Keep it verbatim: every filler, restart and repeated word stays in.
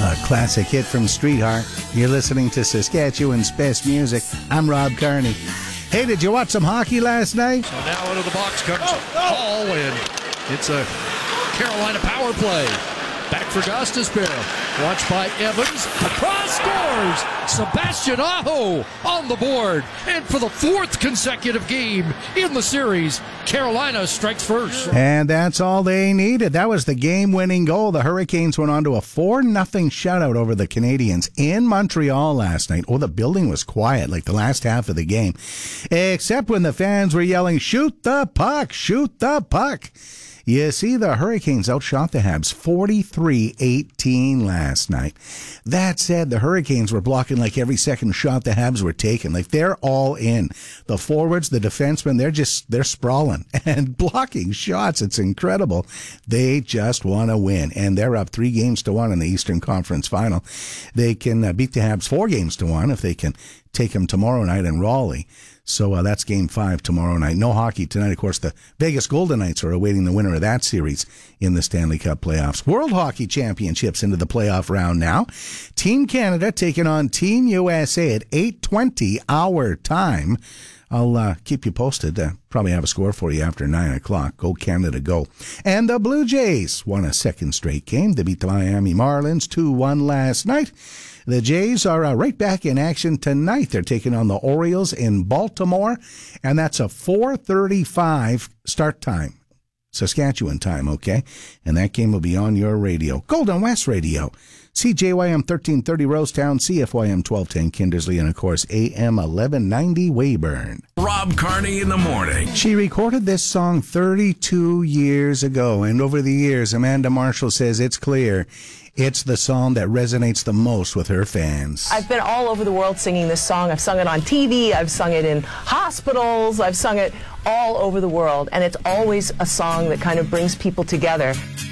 A classic hit from Streetheart. You're listening to Saskatchewan's best music. I'm Rob Carney. Hey, did you watch some hockey last night? So now into the box comes Hall, and it's a Carolina power play. Back for Gostisbehere. Watched by Evans. Across scores. Sebastian Aho on the board. And for the fourth consecutive game in the series, Carolina strikes first. And that's all they needed. That was the game-winning goal. The Hurricanes went on to a four nothing shutout over the Canadiens in Montreal last night. Oh, the building was quiet like the last half of the game. Except when the fans were yelling, "Shoot the puck! Shoot the puck!" You see, the Hurricanes outshot the Habs forty-three eighteen last night. That said, the Hurricanes were blocking like every second shot the Habs were taking. Like, they're all in. The forwards, the defensemen, they're just, they're sprawling and blocking shots. It's incredible. They just want to win. And they're up three games to one in the Eastern Conference Final. They can uh, beat the Habs four games to one if they can take them tomorrow night in Raleigh. So uh, that's game five tomorrow night. No hockey tonight. Of course, the Vegas Golden Knights are awaiting the winner of that series in the Stanley Cup playoffs. World Hockey Championships into the playoff round now. Team Canada taking on Team U S A at eight twenty our time. I'll uh, keep you posted. Uh, probably have a score for you after nine o'clock. Go Canada, go. And the Blue Jays won a second straight game. They beat the Miami Marlins two one last night. The Jays are uh, right back in action tonight. They're taking on the Orioles in Baltimore, and that's a four thirty-five start time. Saskatchewan time, okay? And that game will be on your radio. Golden West Radio. C J Y M thirteen thirty Rosetown, C F Y M twelve ten Kindersley, and of course A M eleven ninety Weyburn. Rob Carney in the morning. She recorded this song thirty-two years ago, and over the years, Amanda Marshall says it's clear it's the song that resonates the most with her fans. I've been all over the world singing this song. I've sung it on T V. I've sung it in hospitals. I've sung it all over the world, and it's always a song that kind of brings people together.